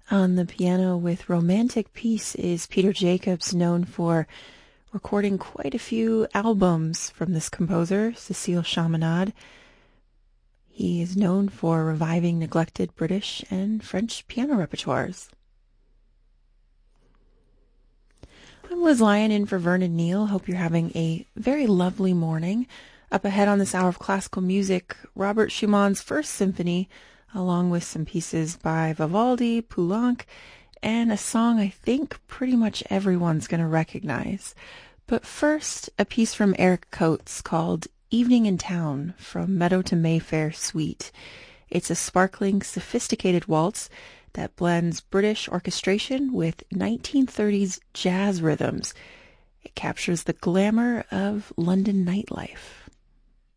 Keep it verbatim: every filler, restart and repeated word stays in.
On the piano with Romantic Peace is Peter Jacobs, known for recording quite a few albums from this composer, Cécile Chaminade. He is known for reviving neglected British and French piano repertoires. I'm Liz Lyon in for Vernon Neal. Hope you're having a very lovely morning. Up ahead on this hour of classical music, Robert Schumann's First Symphony, along with some pieces by Vivaldi, Poulenc, and a song I think pretty much everyone's going to recognize. But first, a piece from Eric Coates called Evening in Town from Meadow to Mayfair Suite. It's a sparkling, sophisticated waltz that blends British orchestration with nineteen thirties jazz rhythms. It captures the glamour of London nightlife.